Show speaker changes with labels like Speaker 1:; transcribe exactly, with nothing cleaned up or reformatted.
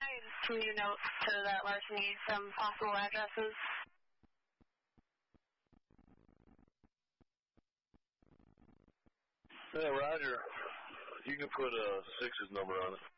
Speaker 1: Can you note to that larceny some possible addresses?
Speaker 2: Yeah, Roger. You can put uh, Six's number on it.